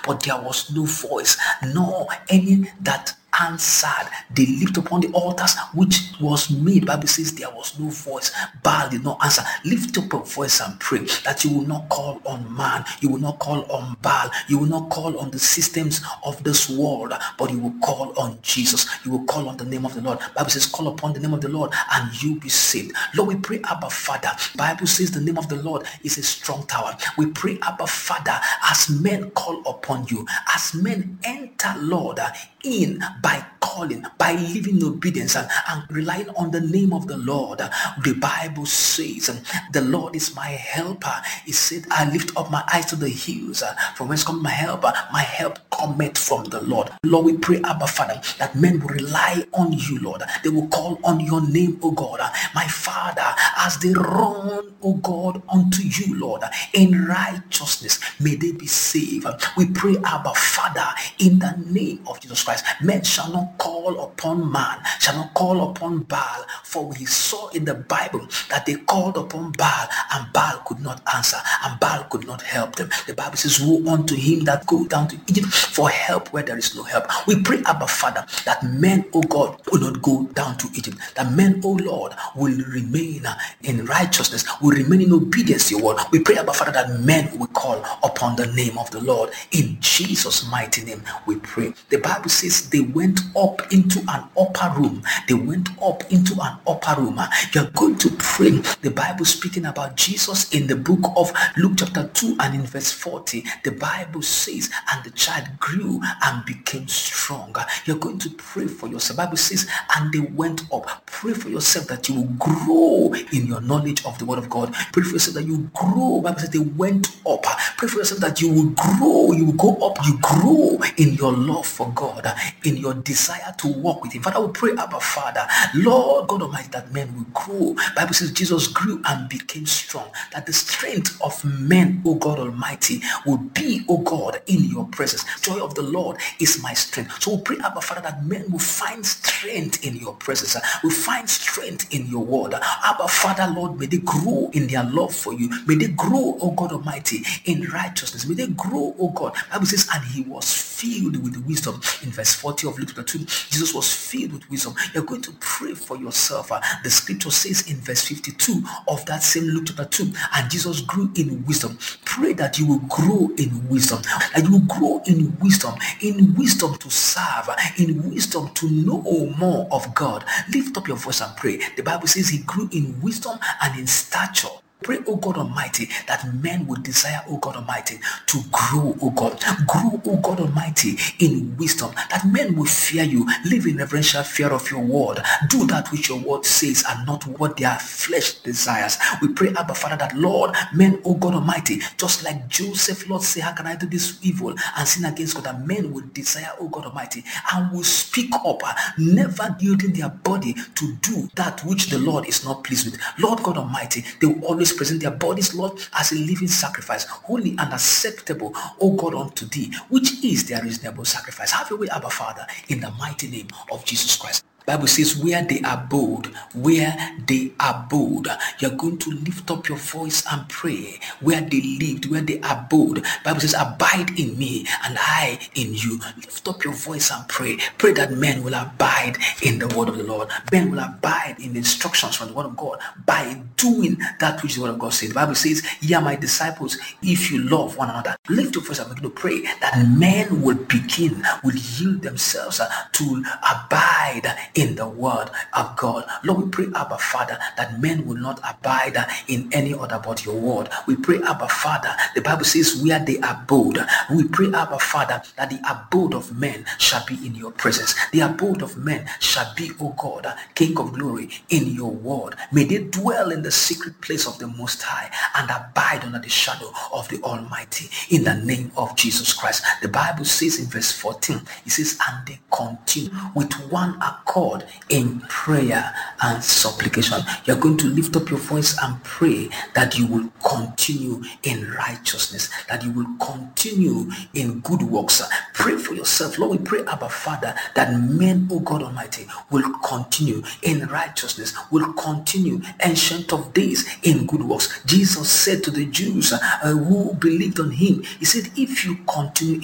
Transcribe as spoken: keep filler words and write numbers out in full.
but there was no voice, nor any that answered. They leaped upon the altars which was made. Bible says there was no voice. Baal did not answer. Lift up a voice and pray that you will not call on man, you will not call on Baal, you will not call on the systems of this world, but you will call on Jesus. You will call on the name of the Lord. Bible says, call upon the name of the Lord and you be saved. Lord, we pray, Abba Father. Bible says the name of the Lord is a strong tower. We pray, Abba Father, as men call upon you, as men enter, Lord, in by calling, by living in obedience and, and relying on the name of the Lord. The Bible says, the Lord is my helper. He said, I lift up my eyes to the hills. From whence comes my help? My help cometh from the Lord. Lord, we pray, Abba Father, that men will rely on you, Lord. They will call on your name, O God. My Father, as they run, O God, unto you, Lord, in righteousness, may they be saved. We pray, Abba Father, in the name of Jesus Christ. Men shall not call upon man, shall not call upon Baal, for we saw in the Bible that they called upon Baal and Baal could not answer and Baal could not help them. The Bible says, woe unto him that go down to Egypt for help where there is no help. We pray, Abba Father, that men, O God, will not go down to Egypt, that men, O Lord, will remain in righteousness, will remain in obedience to your word. We pray, Abba Father, that men will call upon the name of the Lord. In Jesus' mighty name we pray. The Bible says they went up into an upper room. They went up into an upper room. You're going to pray. The Bible speaking about Jesus in the book of Luke chapter two and in verse forty. The Bible says, and the child grew and became strong. You're going to pray for yourself. The Bible says, and they went up. Pray for yourself that you will grow in your knowledge of the word of God. Pray for yourself that you grow. The Bible says they went up. Pray for yourself that you will grow. You will go up. You grow in your love for God, in your desire to walk with him. Father, we pray, Abba Father, Lord God Almighty, that men will grow. Bible says Jesus grew and became strong. That the strength of men, O God Almighty, will be, O God, in your presence. Joy of the Lord is my strength. So we pray, Abba Father, that men will find strength in your presence. Will find strength in your word. Abba Father, Lord, may they grow in their love for you. May they grow, O God Almighty, in righteousness. May they grow, O God. Bible says, and he was filled with wisdom. In verse forty of Luke two, Jesus was filled with wisdom. You're going to pray for yourself. Uh, the scripture says in verse fifty-two of that same Luke chapter two, and Jesus grew in wisdom. Pray that you will grow in wisdom, that you will grow in wisdom, in wisdom to serve, in wisdom to know more of God. Lift up your voice and pray. The Bible says he grew in wisdom and in stature. Pray, O God Almighty, that men will desire, O God Almighty, to grow, O God. Grow, O God Almighty, in wisdom, that men will fear you, live in reverential fear of your word, do that which your word says and not what their flesh desires. We pray, Abba Father, that Lord, men, O God Almighty, just like Joseph, Lord, say, how can I do this evil and sin against God? That men will desire, O God Almighty, and will speak up, never yielding their body to do that which the Lord is not pleased with. Lord God Almighty, they will always present their bodies, Lord, as a living sacrifice, holy and acceptable, O God, unto thee, which is their reasonable sacrifice. Have your way, Abba Father, in the mighty name of Jesus Christ. Bible says where they abode, where they abode, you're going to lift up your voice and pray. Where they lived, where they abode. Bible says abide in me and I in you. Lift up your voice and pray. Pray that men will abide in the word of the Lord. Men will abide in the instructions from the word of God by doing that which the word of God says. The Bible says, ye are my disciples if you love one another. Lift your voice and begin to pray that men will begin, will yield themselves uh, to abide in the word of God. Lord, we pray, Abba Father, that men will not abide in any other but your word. We pray, Abba Father, the Bible says where they abode. We pray, Abba Father, that the abode of men shall be in your presence. The abode of men shall be, O God, King of glory, in your word. May they dwell in the secret place of the Most High and abide under the shadow of the Almighty, in the name of Jesus Christ. The Bible says in verse fourteen, it says, and they continue with one accord in prayer and supplication. You're going to lift up your voice and pray that you will continue in righteousness, that you will continue in good works. Pray for yourself. Lord, we pray, Abba Father, that men, O God Almighty, will continue in righteousness, will continue, Ancient of Days, in good works. Jesus said to the Jews uh, who believed on him, he said, if you continue